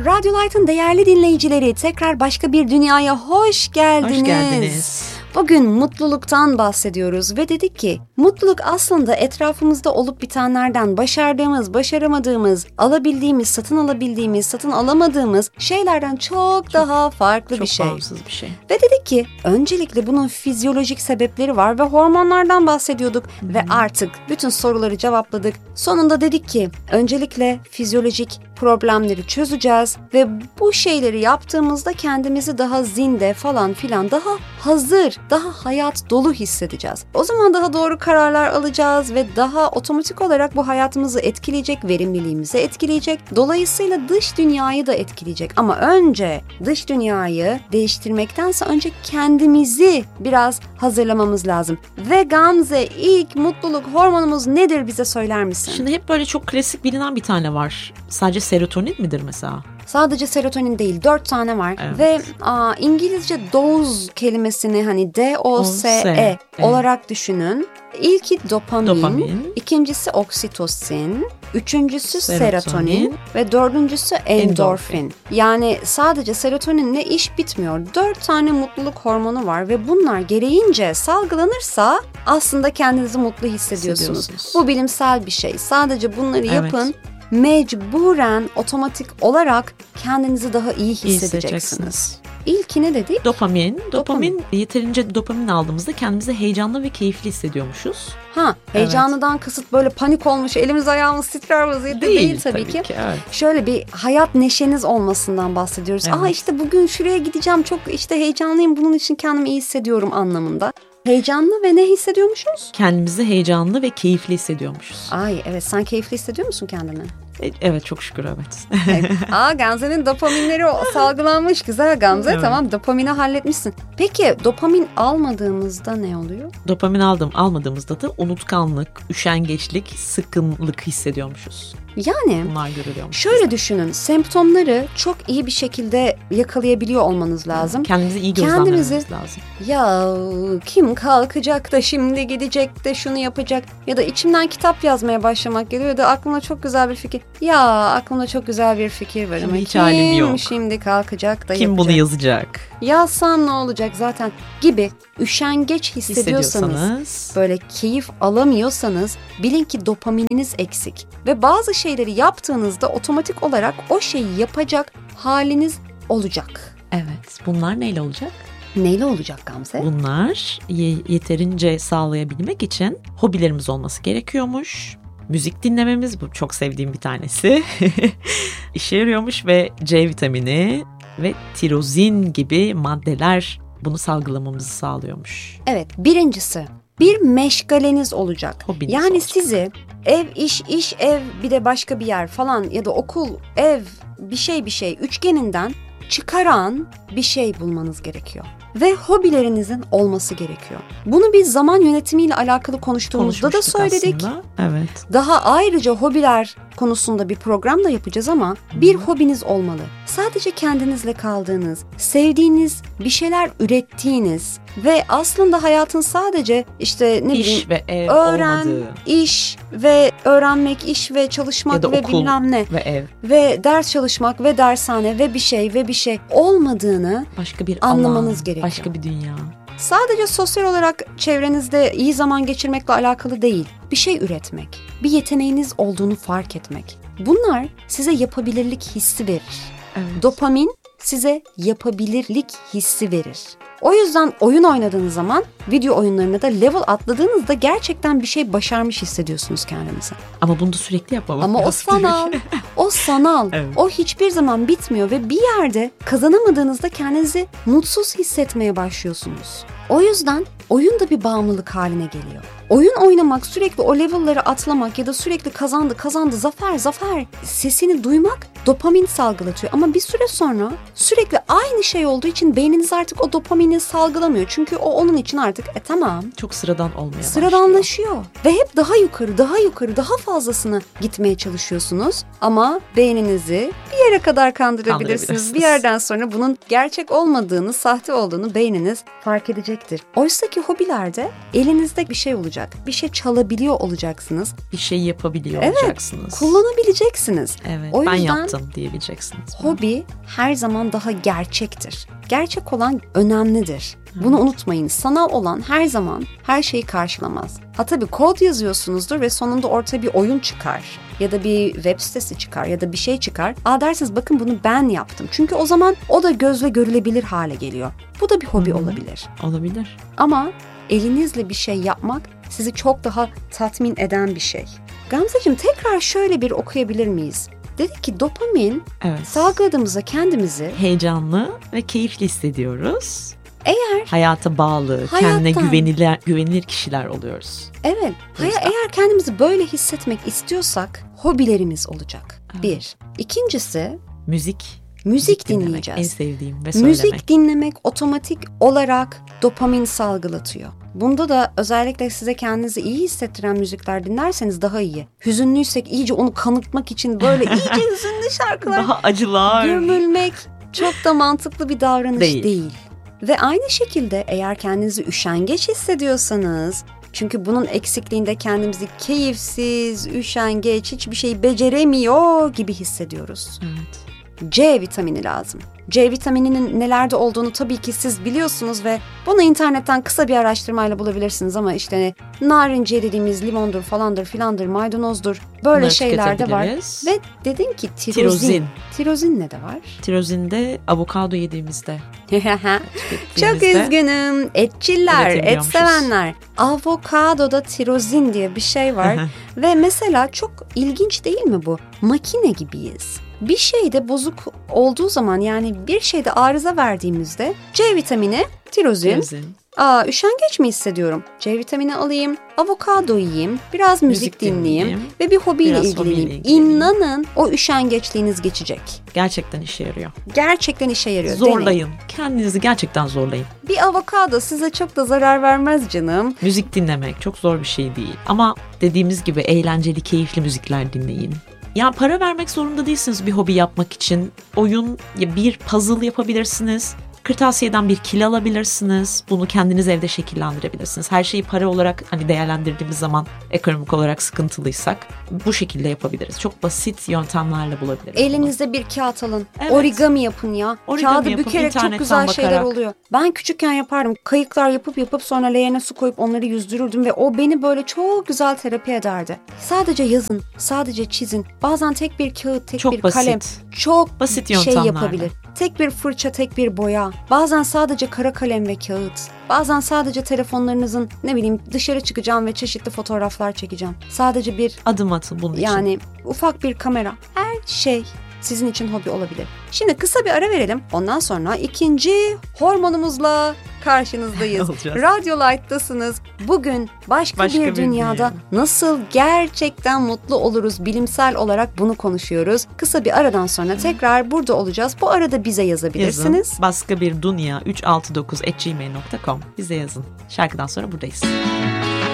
Radyo Light'ın değerli dinleyicileri, tekrar başka bir dünyaya hoş geldiniz. Hoş geldiniz. Bugün mutluluktan bahsediyoruz ve dedik ki mutluluk aslında etrafımızda olup bitenlerden, başardığımız, başaramadığımız, alabildiğimiz, satın alabildiğimiz, satın alamadığımız şeylerden çok daha farklı bir şey. Çok bağımsız bir şey. Ve dedik ki öncelikle bunun fizyolojik sebepleri var ve hormonlardan bahsediyorduk ve artık bütün soruları cevapladık. Sonunda dedik ki öncelikle fizyolojik problemleri çözeceğiz ve bu şeyleri yaptığımızda kendimizi daha zinde falan filan, daha hazır, daha hayat dolu hissedeceğiz. O zaman daha doğru kararlar alacağız ve daha otomatik olarak bu hayatımızı etkileyecek, verimliliğimizi etkileyecek. Dolayısıyla dış dünyayı da etkileyecek. Ama önce dış dünyayı değiştirmektense önce kendimizi biraz hazırlamamız lazım. Ve Gamze, ilk mutluluk hormonumuz nedir, bize söyler misin? Şimdi hep böyle çok klasik bilinen bir tane var. Sadece serotonin midir mesela? Sadece serotonin değil, 4 tane var. Evet. Ve İngilizce doze kelimesini hani D-O-S-E olarak düşünün. İlki dopamin, ikincisi oksitosin, üçüncüsü serotonin ve dördüncüsü endorfin. Yani sadece serotoninle iş bitmiyor. 4 tane mutluluk hormonu var ve bunlar gereğince salgılanırsa aslında kendinizi mutlu hissediyorsunuz. Bu bilimsel bir şey. Sadece bunları yapın. Mecburen otomatik olarak kendinizi daha iyi hissedeceksiniz. İlki ne dedik? Dopamin. Yeterince dopamin aldığımızda kendimizi heyecanlı ve keyifli hissediyormuşuz. Heyecanlıdan kasıt böyle panik olmuş, elimiz ayağımız titrer vaziyette değil tabii ki. Evet. Şöyle bir hayat neşeniz olmasından bahsediyoruz. Evet. İşte bugün şuraya gideceğim, çok işte heyecanlıyım, bunun için kendimi iyi hissediyorum anlamında. Heyecanlı ve ne hissediyormuşuz? Kendimizi heyecanlı ve keyifli hissediyormuşuz. Evet, sen keyifli hissediyor musun kendini? Evet, çok şükür evet. Gamze'nin dopaminleri salgılanmış. Güzel Gamze, evet. Tamam, dopamini halletmişsin. Peki dopamin almadığımızda ne oluyor? Dopamin almadığımızda da unutkanlık, üşengeçlik, sıkkınlık hissediyormuşuz. Yani bunlar görülüyormuş. Şöyle düşünün, semptomları çok iyi bir şekilde yakalayabiliyor olmanız lazım. Kendimizi iyi gözlemlememiz lazım. Ya kim kalkacak da şimdi gidecek de şunu yapacak ya da içimden kitap yazmaya başlamak geliyor ya da aklımda çok güzel bir fikir. Aklımda çok güzel bir fikir var ama hiç halim yok. Şimdi kalkacak da kim yapacak. Bunu yazacak? Yazsam ne olacak zaten gibi üşengeç hissediyorsanız, böyle keyif alamıyorsanız bilin ki dopamininiz eksik ve bazı şeyleri yaptığınızda otomatik olarak o şeyi yapacak haliniz olacak. Evet, bunlar neyle olacak? Neyle olacak Gamze? Bunlar yeterince sağlayabilmek için hobilerimiz olması gerekiyormuş. Müzik dinlememiz, bu çok sevdiğim bir tanesi. İşe yarıyormuş ve C vitamini ve tirozin gibi maddeler bunu salgılamamızı sağlıyormuş. Evet, birincisi bir meşgaleniz olacak. Hobiniz yani olacak. Sizi ev, iş, ev, bir de başka bir yer falan ya da okul, ev, bir şey üçgeninden çıkaran bir şey bulmanız gerekiyor. Ve hobilerinizin olması gerekiyor. Bunu biz zaman yönetimiyle alakalı konuştuğumuzda da söyledik. Aslında. Evet. Daha ayrıca hobiler konusunda bir program da yapacağız ama bir hobiniz olmalı. Sadece kendinizle kaldığınız, sevdiğiniz, bir şeyler ürettiğiniz ve aslında hayatın sadece işte İş ve ev olmadığı. İş ve öğrenmek, iş ve çalışmak ve okul bilmem ne. Ve ev. Ve ders çalışmak ve dershane ve bir şey olmadığını başka bir anlamanız gerekiyor. Başka bir dünya. Sadece sosyal olarak çevrenizde iyi zaman geçirmekle alakalı değil. Bir şey üretmek, bir yeteneğiniz olduğunu fark etmek. Bunlar size yapabilirlik hissi verir. Evet. Dopamin size yapabilirlik hissi verir. O yüzden oyun oynadığınız zaman, video oyunlarına da level atladığınızda gerçekten bir şey başarmış hissediyorsunuz kendinize. Ama bunu da sürekli yapmamak lazım. Ama o sanal. Evet. O hiçbir zaman bitmiyor ve bir yerde kazanamadığınızda kendinizi mutsuz hissetmeye başlıyorsunuz. O yüzden oyun da bir bağımlılık haline geliyor. Oyun oynamak, sürekli o level'ları atlamak ya da sürekli kazandı, zafer sesini duymak dopamin salgılatıyor. Ama bir süre sonra sürekli aynı şey olduğu için beyniniz artık o dopamini salgılamıyor. Çünkü o onun için artık tamam. Çok sıradan olmaya Sıradanlaşıyor. Ve hep daha yukarı, daha fazlasını gitmeye çalışıyorsunuz. Ama beyninizi bir yere kadar kandırabilirsiniz. Bir yerden sonra bunun gerçek olmadığını, sahte olduğunu beyniniz fark edecektir. Oysa ki hobilerde elinizde bir şey olacak. Bir şey çalabiliyor olacaksınız. Bir şey yapabiliyor olacaksınız. Kullanabileceksiniz. Evet, o yüzden ben yaptım. yaptım diyebileceksiniz. Hobi her zaman daha gerçektir. Gerçek olan önemlidir. Bunu unutmayın. Sanal olan her zaman her şeyi karşılamaz. Ha tabii kod yazıyorsunuzdur ve sonunda ortaya bir oyun çıkar. Ya da bir web sitesi çıkar ya da bir şey çıkar. Dersiniz bakın bunu ben yaptım. Çünkü o zaman o da gözle görülebilir hale geliyor. Bu da bir hobi olabilir. Olabilir. Ama elinizle bir şey yapmak sizi çok daha tatmin eden bir şey. Gamzeciğim tekrar şöyle bir okuyabilir miyiz? Dedik ki dopamin salgıladığımızda kendimizi heyecanlı ve keyifli hissediyoruz. Eğer hayata bağlı, kendine güvenilir kişiler oluyoruz. Evet. Eğer kendimizi böyle hissetmek istiyorsak hobilerimiz olacak. Evet. Bir. İkincisi müzik dinleyeceğiz. En sevdiğim ve söylemek. Müzik dinlemek otomatik olarak dopamin salgılatıyor. Bunda da özellikle size kendinizi iyi hissettiren müzikler dinlerseniz daha iyi. Hüzünlüysek iyice onu kanıtmak için böyle iyice hüzünlü şarkılar. Daha acılar. Gömülmek çok da mantıklı bir davranış değil. Ve aynı şekilde eğer kendinizi üşengeç hissediyorsanız, çünkü bunun eksikliğinde kendimizi keyifsiz, üşengeç, hiçbir şey beceremiyor gibi hissediyoruz. Evet. C vitamini lazım. C vitamininin nelerde olduğunu tabii ki siz biliyorsunuz ve bunu internetten kısa bir araştırmayla bulabilirsiniz ama işte narenciye dediğimiz limondur falandır filandır maydanozdur böyle bunları şeyler de var. Ve dedin ki tirozin. Tirozin ne de var? Tirozinde avokado yediğimizde. Çok üzgünüm. Etçiller, et sevenler. Avokadoda tirozin diye bir şey var. Ve mesela çok ilginç değil mi bu? Makine gibiyiz. Bir şeyde bozuk olduğu zaman yani bir şeyde arıza verdiğimizde C vitamini, tirozin. Üşengeç mi hissediyorum? C vitamini alayım, avokado yiyeyim, biraz müzik dinleyeyim ve bir hobiyle ilgileneyim. İnanın o üşengeçliğiniz geçecek. Gerçekten işe yarıyor. Gerçekten işe yarıyor. Zorlayın. Deneyin. Kendinizi gerçekten zorlayın. Bir avokado size çok da zarar vermez canım. Müzik dinlemek çok zor bir şey değil. Ama dediğimiz gibi eğlenceli, keyifli müzikler dinleyin. Ya para vermek zorunda değilsiniz bir hobi yapmak için. Bir puzzle yapabilirsiniz. Kırtasiyeden bir kil alabilirsiniz. Bunu kendiniz evde şekillendirebilirsiniz. Her şeyi para olarak değerlendirdiğimiz zaman ekonomik olarak sıkıntılıysak bu şekilde yapabiliriz. Çok basit yöntemlerle bulabiliriz. Elinizde bir kağıt alın. Evet. Origami yapın ya. Kağıdı bükerek çok güzel şeyler oluyor. Ben küçükken yapardım. Kayıklar yapıp sonra leğene su koyup onları yüzdürürdüm ve o beni böyle çok güzel terapi ederdi. Sadece yazın, sadece çizin. Bazen tek bir kağıt, tek bir kalem. Çok basit şey yapabilir. Tek bir fırça, tek bir boya. Bazen sadece kara kalem ve kağıt. Bazen sadece telefonlarınızın dışarı çıkacağım ve çeşitli fotoğraflar çekeceğim. Sadece bir adım atın bunun için. Yani ufak bir kamera. Her şey sizin için hobi olabilir. Şimdi kısa bir ara verelim. Ondan sonra ikinci hormonumuzla karşınızdayız. Radyo Light'tasınız. Bugün başka bir dünyada nasıl gerçekten mutlu oluruz bilimsel olarak bunu konuşuyoruz. Kısa bir aradan sonra tekrar burada olacağız. Bu arada bize yazabilirsiniz. Yazın. Başka bir dünya 369@gmail.com bize yazın. Şarkıdan sonra buradayız.